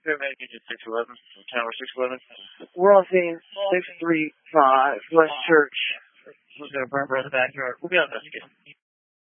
Maybe just 611, Tower 611. We're on scene 635 West Church. We're going to burn for the backyard. We'll be on this again.